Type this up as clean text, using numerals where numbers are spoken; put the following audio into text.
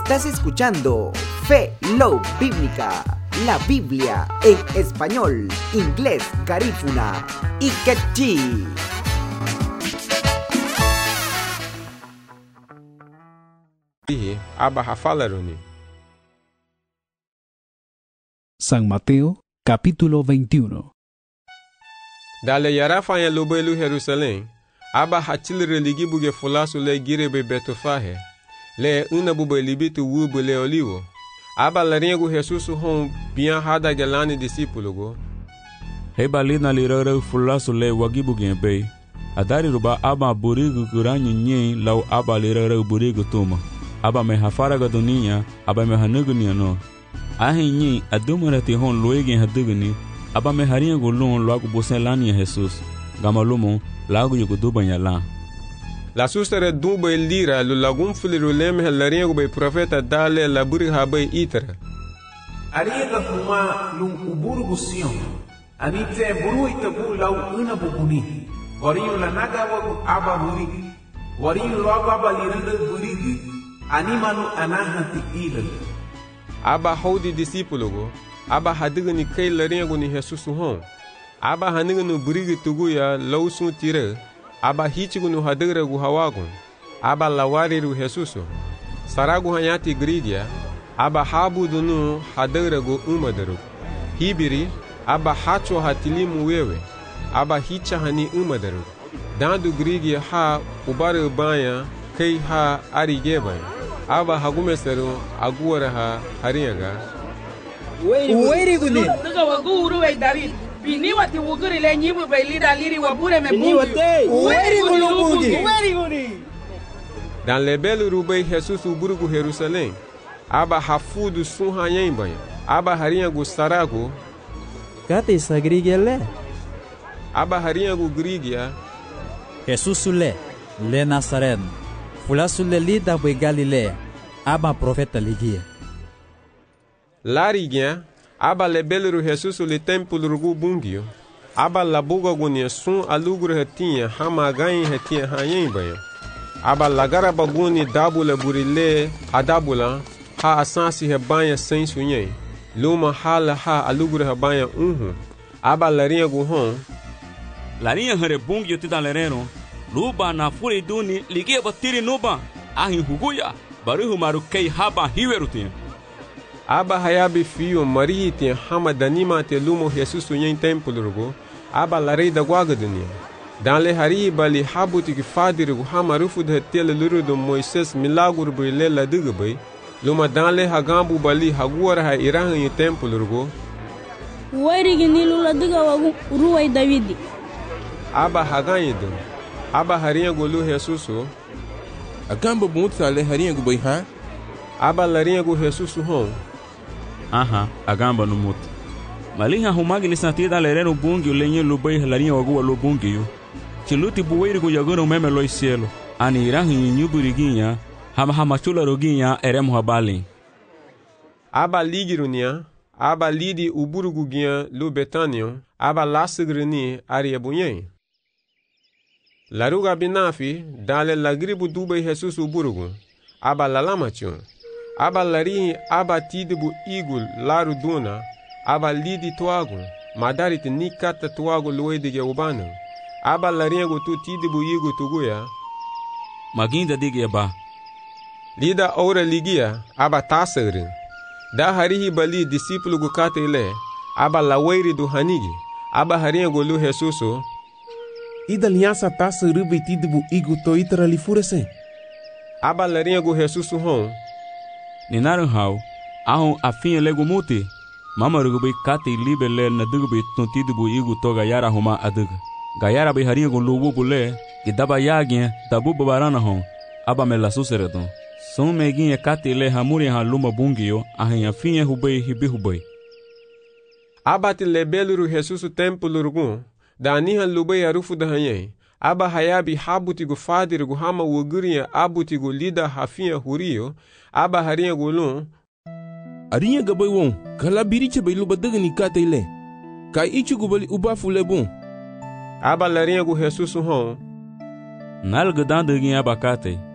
Estás escuchando Fe Love Bíblica, la Biblia en español, inglés, garífuna y quechí. San Mateo, capítulo 21. Dale yarafa ya lobelu Jerusalem, aba hatil religi buge fulasu le girebe betofahe, le una bube libitu wubu le olivo. Aba laringu Jesus hon bian hada gelani discípulo. Heba lina lirara fulasu le wagibuge be. Adari ruba aba burigu kuranyu nye lau aba lirara burigu tuma. Aba me hafara gadunia, aba me hanugunia no. Ahi nyi adumarati hon loegen haduguni, aba me haringa gulun loagu bosen lania Jesus. Gamalumo lagu yugudubanya la. La sustere dumbe lira lu lagum filiru lem helaringa be profeta dale la buri habe itera. Ariga fuma lum uburu gusion. Anite buru itabu lau una buguni. Wariyu la naga wagu aba buri. Wariyu loagu aba liranda burigi. Animalu anahati ila. Aba hodi discípulo aba hadigani kay laringa ni Jesus hon. Aba haniganu burigi tuguya lausun tire. Aba hichigunu hadigra gu hawagun. Aba lawariru Jesus. Saragu hanyati gridia. Aba habudunu hadigra gu umadaru. Hibiri aba hacho hatilimu wewe. Aba hicha hani umadaru. Dandu grigia ha ubare banya kay ha arigebay. Aba hagumeseru aguara ha hariyaga. Uweri guni. Tuga waguru we darid. Bini wati wuguri le nyibu be lida liri wabure me bungi. Uweri guni. Dan lebelu rubei Jesus uburugu Jerusalem. Aba hafudu sunhanyen banya. Aba hariyagu saragu. Kati sagrigele. Aba hariyagu grigia. Jesus le Nazareno. Fulasule lida bwe Galilea, aba profeta ligia. Larigien, aba lebelu Jesus le templo rugu bungio. Aba labuga gunia sun alugru hetinha hama gain hetinha hanyen baya. Aba lagara baguni dabula burile adabula ha asansi hebanya sem sunyen. Luma hala ha alugru hebanya Aba larinha guhon. Larinha hare bungio tida lereno. Luba na furi duni ligia batiri nuba ahin huguya baruhu marukei haba hiwerutin. Aba hayabi fio maritin hama danima te lumo Jesus nyen templo rugo. Aba larei da guaga dunia. Dan le hari bali habuti ki fadiru hama rufu de tele luru do Moises milaguru brile la dugabai. Luma dan le hagambu bali haguara ha irahan nyen templo rugo. Wairi ginilu la duga wagu ruwai Davidi. Aba haganyidu. Aba harinha golu Jesus. Agamba bunta le harinha gu ha? Aba larinha gu Jesus hon. Aha, agamba no mut. Malinha humagi lisanti da lereno bungi lenye lubai larinha wagu lo bungi yo. Chiluti buweiri gu yagono meme lo cielo. Ani irahi nyuburiguinha, hama chula roguinha eremo habali. Aba ligirunia, aba lidi uburuguinha lu Betanion, aba lasigrini ariabunyen. Laruga binafi dale lagribu dube Jesus uburugu. Aba lalamachon. Aba larihi aba tidibu igul laru duna. Aba lidi tuagu. Madarit nikata tuagu luedige ubanu. Aba lariengu tu tidibu igu tuguya. Maginda dige ba. Lida ora ligia aba tasagrin. Da harihi bali discípulo gu kate ile. Aba laweiri du hanigi. Aba hariengu lu Jesuso. Ida linhasa taça rubetido igu toitra li furese. Aba larinha gu Jesus hon. Ninaran hau, ahon afinha lego muti. Mama rugubi kate libe le na dugubi tontido bu igu to gayara homa adug. Gayara bi harinha gu lubu bule, idaba yagin dabu babarana hon. Aba me la suseredon. Son meginha kate le hamuri ha luma bungio, ahin afinha hubei hibi hubei. Aba te lebelu Jesus templo rugun. Da anihan lubei arufu da hanyen. Aba hayabi habuti gu fadir gu hama wugurinha abuti gu lida hafinha hurio. Aba harinha gu lun. Arinha gabai won. Kala biriche bai luba dagani kate ile. Kai ichi gu bali ubafu le bon. Aba larinha gu Jesus hon. Nalga dan dagin aba kate.